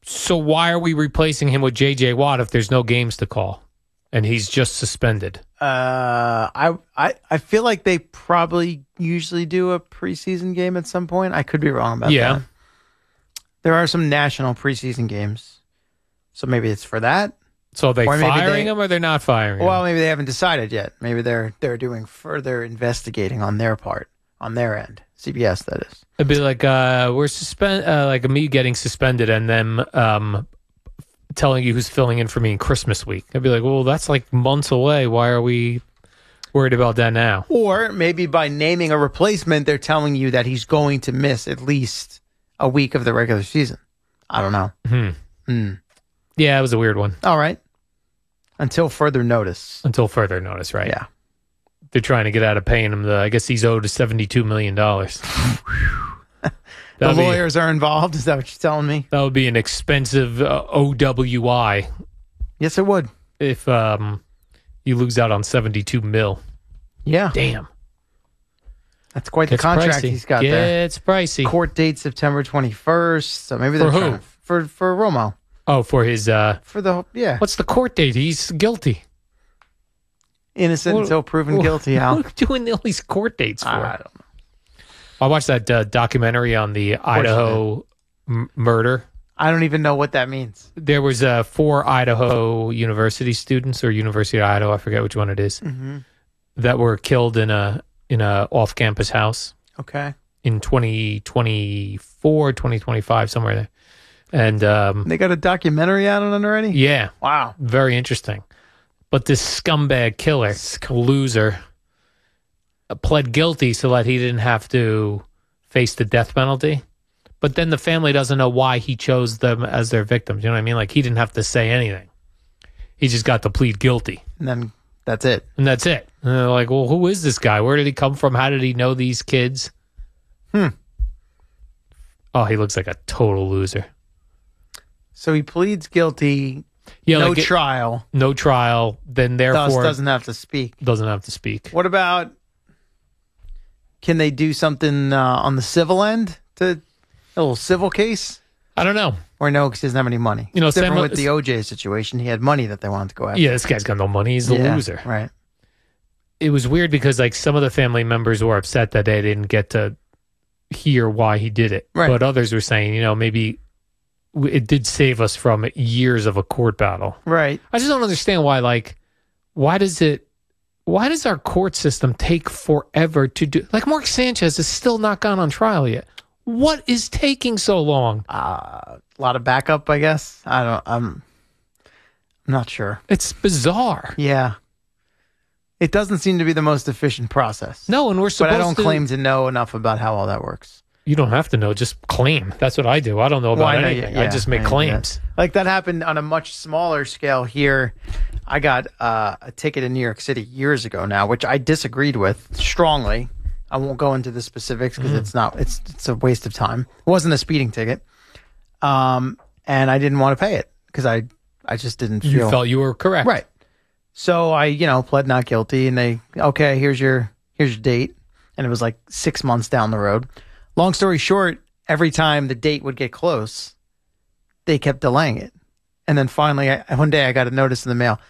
So why are we replacing him with J.J. Watt if there's no games to call and he's just suspended? I feel like they probably usually do a preseason game at some point. I could be wrong about that. There are some national preseason games, so maybe it's for that. So are they firing him or they're not firing him? Well, maybe they haven't decided yet. Maybe they're doing further investigating on their part, on their end. CBS, that is. It'd be like we're like me getting suspended and them telling you who's filling in for me in Christmas week. I'd be like, well, that's like months away. Why are we worried about that now? Or maybe by naming a replacement, they're telling you that he's going to miss at least a week of the regular season. I don't know. Yeah, it was a weird one. All right. Until further notice. Right? Yeah. They're trying to get out of paying him. I guess he's owed $72 million. The lawyers are involved. Is that what you're telling me? That would be an expensive OWI. Yes, it would. If you lose out on 72 mil. Yeah. Damn. That's quite the contract he's got there. Yeah, it's pricey. Court date September 21st. So maybe they're for who? For Romo. Oh, for his... What's the court date? He's guilty. Innocent until proven guilty, Al. What are you doing all these court dates for? I don't know. I watched that documentary on the Idaho murder. I don't even know what that means. There was 4 Idaho university students or University of Idaho, I forget which one it is, that were killed in a off-campus house. Okay. In 2024, 2025, somewhere there. And they got a documentary out on it already? Yeah. Wow. Very interesting. But this scumbag killer, loser, pled guilty so that he didn't have to face the death penalty. But then the family doesn't know why he chose them as their victims. You know what I mean? Like, he didn't have to say anything. He just got to plead guilty. And then that's it. And they're like, well, who is this guy? Where did he come from? How did he know these kids? Oh, he looks like a total loser. So he pleads guilty. Yeah, no trial. No trial. Then therefore doesn't have to speak. What about? Can they do something on the civil end to a little civil case? I don't know. Or no, because he doesn't have any money. You know, it's different with the OJ situation. He had money that they wanted to go after. Yeah, this guy's got no money. He's the loser. Right. It was weird because like some of the family members were upset that they didn't get to hear why he did it. Right. But others were saying, maybe it did save us from years of a court battle. Right. I just don't understand why does our court system take forever to do? Like, Mark Sanchez is still not gone on trial yet. What is taking so long? A lot of backup, I guess. I'm not sure. It's bizarre. Yeah. It doesn't seem to be the most efficient process. No, and we're supposed to... But I don't claim to know enough about how all that works. You don't have to know. Just claim. That's what I do. I don't know about anything. I just make claims. Like, that happened on a much smaller scale here. I got a ticket in New York City years ago now, which I disagreed with strongly. I won't go into the specifics because it's a waste of time. It wasn't a speeding ticket. And I didn't want to pay it because I just didn't feel... You felt you were correct. Right. So I, pled not guilty, and here's your date. And it was like 6 months down the road. Long story short, every time the date would get close, they kept delaying it. And then finally, one day I got a notice in the mail.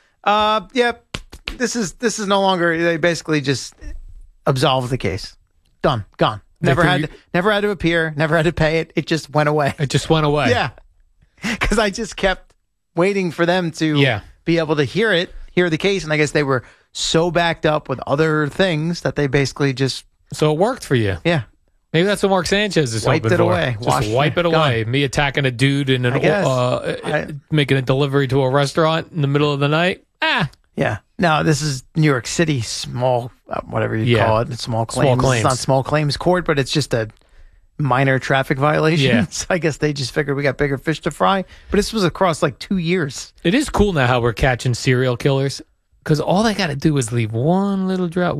This is no longer... They basically just absolved the case. Done. Gone. Never had to appear. Never had to pay it. It just went away. Yeah. Because I just kept waiting for them to be able to hear the case. And I guess they were so backed up with other things that they basically just... So it worked for you. Yeah. Maybe that's what Mark Sanchez is hoping for. Wiped it away. Just wipe it away. Me attacking a dude in making a delivery to a restaurant in the middle of the night. Yeah. No, this is New York City, small, whatever you call it, small claims. It's not small claims court, but it's just a minor traffic violation. Yeah. So I guess they just figured we got bigger fish to fry. But this was across like 2 years. It is cool now how we're catching serial killers because all they got to do is leave one little drop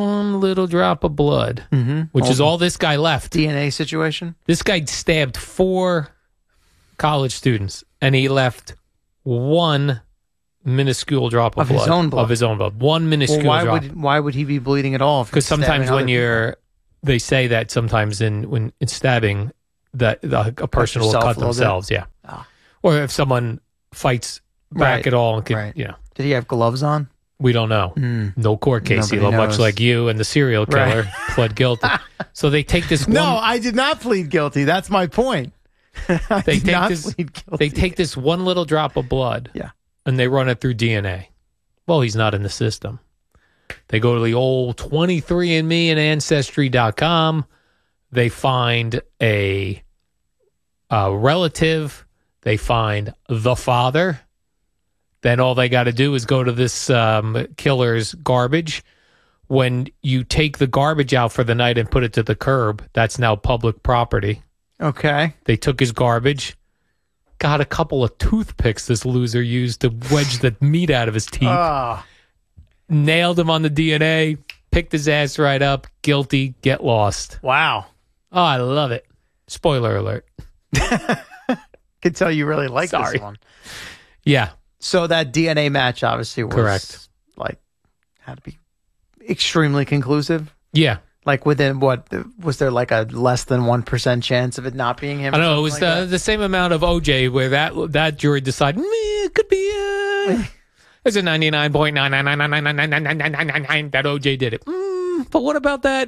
of blood, which is all this guy left. DNA situation. This guy stabbed 4 college students, and he left one minuscule drop of blood. Of his own blood. One minuscule drop. Why would he be bleeding at all? Because sometimes they say that sometimes in stabbing that a person will cut themselves. Yeah. Oh. Or if someone fights back Right. at all and Right. you know, Did he have gloves on? we don't know. No court case, Nobody CeeLo, much knows. like you and the serial killer Right. pled guilty. So they take this one. No, I did not plead guilty. That's my point. I They did take not this. plead guilty. They take this one little drop of blood. Yeah. And they run it through DNA. Well, he's not in the system. They go to the old 23andMe and Ancestry.com. They find a relative. They find the father. Then all they got to do is go to this killer's garbage. When you take the garbage out for the night and put it to the curb, that's now public property. Okay. They took his garbage. Got a couple of toothpicks this loser used to wedge the meat out of his teeth. Oh, Nailed him on the DNA. Picked his ass right up. Guilty. Get lost. wow. Oh, I love it. Spoiler alert. Could tell you really like Sorry. this one. Yeah. So that DNA match obviously was Correct. like had to be extremely conclusive. Yeah. Like within what was there like a less than 1% chance of it not being him? I or don't know. It something was like the same amount of OJ where that jury decided it could be there's a 99.999999999 that OJ did it. But what about that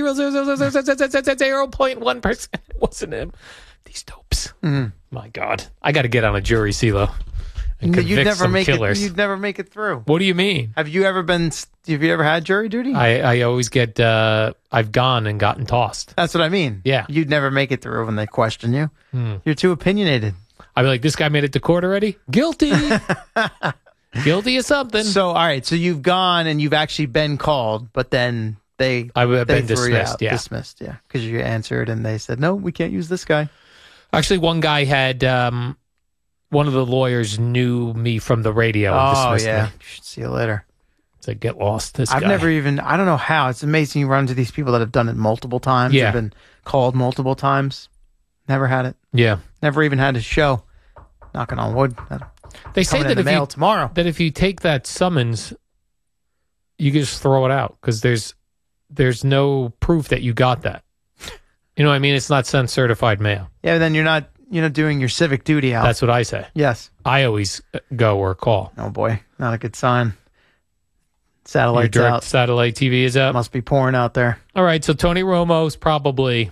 0.1%? It wasn't him. These dopes. My God, I got to get on a jury, CeeLo, and that? convict some killers. You'd never make it through. What do you mean? Have you ever had jury duty? I always get I've gone and gotten tossed. That's what I mean. Yeah. You'd never make it through when they question you. You're too opinionated. I'd be like, this guy made it to court already? Guilty. Guilty of something. So, all right. So you've gone and you've actually been called, but then I've they been threw you dismissed. out. Yeah. Dismissed, yeah. Because you answered and they said, no, we can't use this guy. Actually, one guy had one of the lawyers knew me from the radio and dismissed yeah. me. See you later. It's like, get lost. This I've guy. never even, I don't know how. It's amazing you run into these people that have done it multiple times. Yeah. Have been called multiple times. Never had it. Yeah. Never even had a show. Knocking on wood. They say Coming that in the mail tomorrow. that if you take that summons, you can just throw it out because there's no proof that you got that. You know what I mean? It's not sent certified mail. Yeah, but then you're not doing your civic duty out. That's what I say. Yes. I always go or call. Oh boy, not a good sign. Your Satellite's direct out. satellite TV is up. Must be pouring out there. All right, so Tony Romo's probably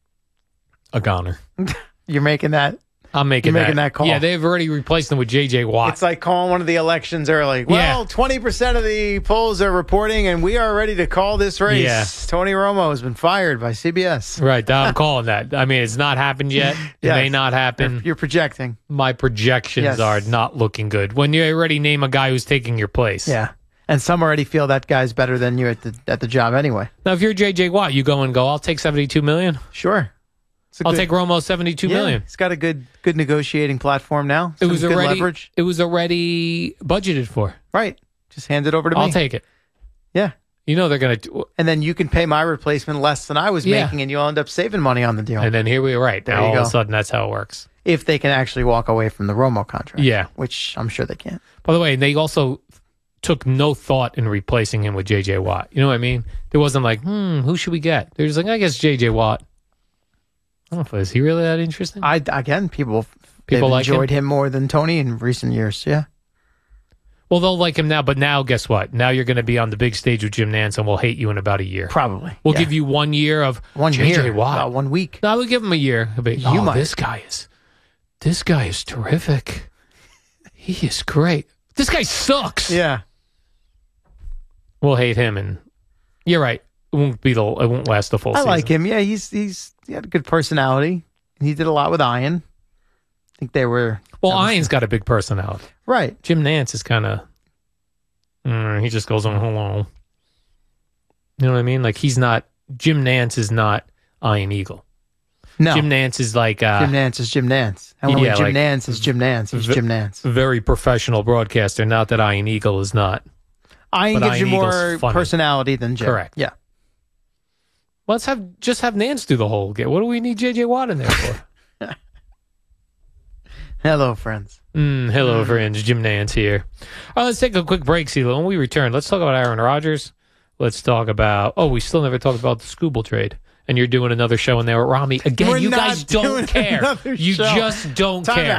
a goner. You're making that. I'm making You're making that call. Yeah, they've already replaced him with J.J. Watt. It's like calling one of the elections early. Well, 20% of the polls are reporting, and we are ready to call this race. Yeah. Tony Romo has been fired by CBS. Right, I'm calling that. I mean, it's not happened yet. It Yes. may not happen. You're projecting. My projections Yes. are not looking good. When you already name a guy who's taking your place. Yeah. And some already feel that guy's better than you at the job anyway. Now, if you're J.J. Watt, you go and go, I'll take $72 million. Sure. It's a I'll good- take Romo $72 million. He's got a good negotiating platform now. It Some was good already leverage. It was already budgeted for. Right. Just hand it over to me. I'll take it. Yeah. You know they're going to. And then you can pay my replacement less than I was Yeah. making, and you'll end up saving money on the deal. And then here we are. Right. There Now you all of go. a sudden, that's how it works. If they can actually walk away from the Romo contract. Yeah. Which I'm sure they can't. By the way, they also took no thought in replacing him with J.J. Watt. You know what I mean? There wasn't like, who should we get? They're just like, I guess J.J. Watt. I don't know, is he really that interesting? People People they've like enjoyed him more than Tony in recent years. Yeah. Well, they'll like him now, but now guess what? Now you're going to be on the big stage with Jim Nantz, and we'll hate you in about a year. Probably. We'll Yeah. give you 1 year of one J.J. year. Watt. About 1 week. No, we'll give him a year. He'll be, You might. This guy is terrific. He is great. This guy sucks. Yeah. We'll hate him, and you're right. It won't last the full I season. like him. Yeah, he had a good personality. He did a lot with Ian. I think they were Well, Ian's got a big personality. right. Jim Nantz is kind of, he just goes on, hello. You know what I mean? Like Jim Nantz is not Ian Eagle. No. Jim Nantz is like Jim Nantz is Jim Nantz. And when Yeah, Jim like- Nantz is Jim Nantz, he's Jim Nantz. very professional broadcaster. Not that Ian Eagle is not. Ian but gives you Ian Eagle's more funny. personality than Jim. Correct. Yeah. Let's just have Nantz do the whole game. What do we need J.J. Watt in there for? Hello, friends. Hello, friends. Jim Nantz here. All right, let's take a quick break, CeeLo. When we return, let's talk about Aaron Rodgers. Let's talk about... Oh, we still never talked about the Scooble trade. And you're doing another show in there with Rami. Again, We're you not guys don't doing care. another You show. just don't Time care.